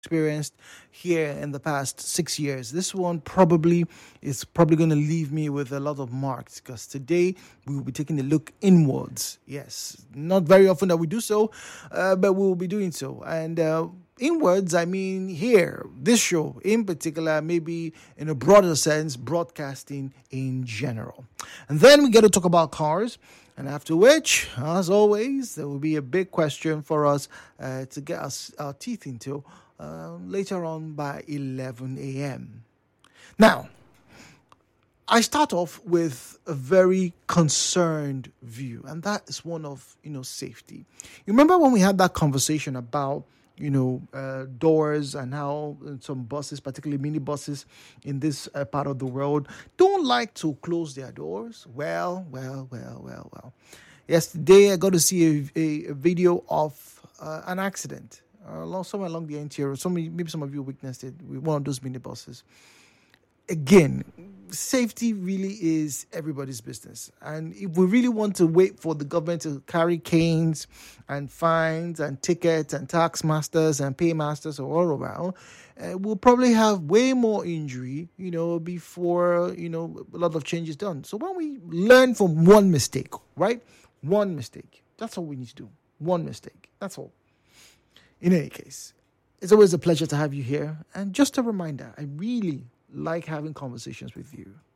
experienced here in the past 6 years. This one probably is probably going to leave me with a lot of marks because today we will be taking a look inwards. Yes, not very often that we do so, but we will be doing so. And inwards, I mean here, this show in particular, maybe in a broader sense, broadcasting in general. And then we get to talk about cars. And after which, as always, there will be a big question for us to get our teeth into later on by 11 a.m. Now, I start off with a very concerned view, and that is one of, safety. You remember when we had that conversation about doors and how some buses, particularly minibuses in this part of the world, don't like to close their doors? Well. Yesterday, I got to see a video of an accident somewhere along the interior. Maybe some of you witnessed it with one of those minibuses. Again, safety really is everybody's business. And if we really want to wait for the government to carry canes and fines and tickets and tax masters and paymasters all around, we'll probably have way more injury, before, a lot of change is done. So when we learn from one mistake, right? One mistake. That's all we need to do. One mistake. That's all. In any case, it's always a pleasure to have you here. And just a reminder, I really like having conversations with you.